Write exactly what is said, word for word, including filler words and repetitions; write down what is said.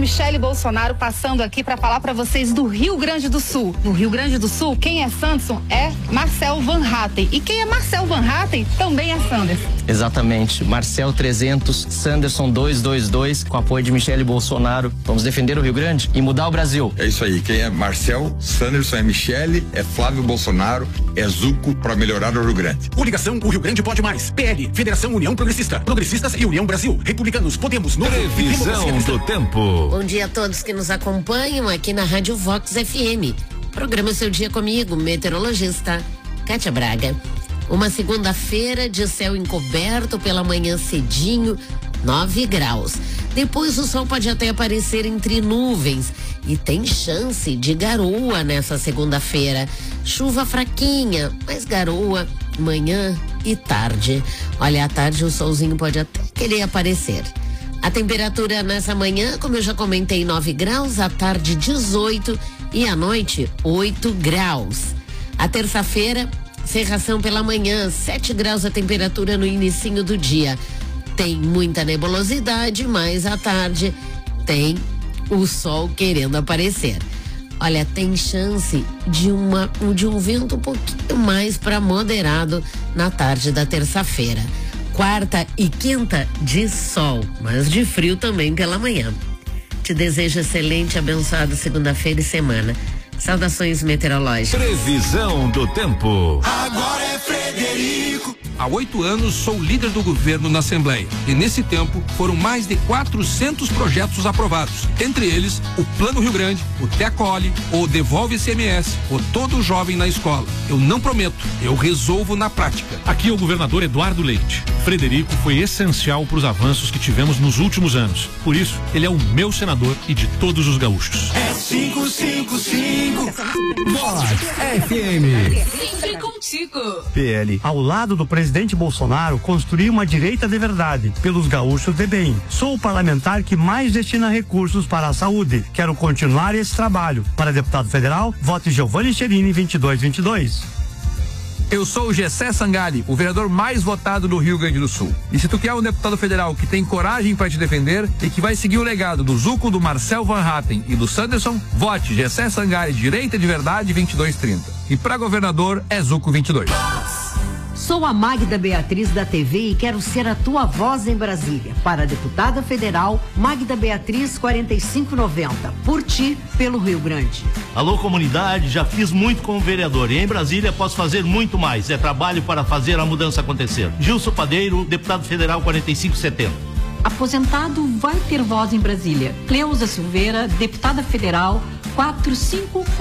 Michele Bolsonaro passando aqui para falar para vocês do Rio Grande do Sul. No Rio Grande do Sul, quem é Sanderson é Marcel Van Hatten. E quem é Marcel Van Hatten também é Sanderson. Exatamente. Marcel trezentos, Sanderson duzentos e vinte e dois, com apoio de Michele Bolsonaro. Vamos defender o Rio Grande e mudar o Brasil. É isso aí. Quem é Marcel, Sanderson é Michele, é Flávio Bolsonaro, é Zuco para melhorar o Rio Grande. Coligação O Rio Grande Pode Mais. P L, Federação União Progressista, Progressistas e União Brasil. Republicanos, Podemos, Novo. Previsão do tempo. Bom dia a todos que nos acompanham aqui na Rádio Vox F M. Programa Seu Dia Comigo, meteorologista Kátia Braga. Uma segunda-feira de céu encoberto pela manhã cedinho, nove graus. Depois o sol pode até aparecer entre nuvens e tem chance de garoa nessa segunda-feira. Chuva fraquinha, mas garoa manhã e tarde. Olha, à tarde o solzinho pode até querer aparecer. A temperatura nessa manhã, como eu já comentei, nove graus, à tarde dezoito e à noite oito graus. A terça-feira, cerração pela manhã, sete graus a temperatura no inicinho do dia. Tem muita nebulosidade, mas à tarde tem o sol querendo aparecer. Olha, tem chance de uma de um vento um pouquinho mais para moderado na tarde da terça-feira. Quarta e quinta de sol, mas de frio também pela manhã. Te desejo excelente, abençoada segunda-feira e semana. Saudações meteorológicas. Previsão do tempo. Agora é Frederico. Há oito anos sou líder do governo na Assembleia e nesse tempo foram mais de quatrocentos projetos aprovados. Entre eles, o Plano Rio Grande, o Tecole, o Devolve I C M S, o Todo Jovem na Escola. Eu não prometo, eu resolvo na prática. Aqui é o governador Eduardo Leite. Frederico foi essencial para os avanços que tivemos nos últimos anos. Por isso, ele é o meu senador e de todos os gaúchos. É cinco cinco cinco. Vox F M. Sempre contigo. P L. Ao lado do presidente Bolsonaro, construir uma direita de verdade, pelos gaúchos de bem. Sou o parlamentar que mais destina recursos para a saúde. Quero continuar esse trabalho. Para deputado federal, vote Giovanni Cherini vinte e dois vinte e dois. Eu sou o Gessé Sangali, o vereador mais votado do Rio Grande do Sul. E se tu quer um deputado federal que tem coragem para te defender e que vai seguir o legado do Zuco, do Marcel Van Hatten e do Sanderson, vote Gessé Sangali, direita de verdade vinte e dois trinta. E para governador é Zuco vinte e dois. Sou a Magda Beatriz da T V e quero ser a tua voz em Brasília. Para a deputada federal, Magda Beatriz quarenta e cinco noventa. Por ti, pelo Rio Grande. Alô, comunidade, já fiz muito como vereador e em Brasília posso fazer muito mais. É trabalho para fazer a mudança acontecer. Gilson Padeiro, deputado federal quarenta e cinco setenta. Aposentado vai ter voz em Brasília. Cleusa Silveira, deputada federal quatro cinco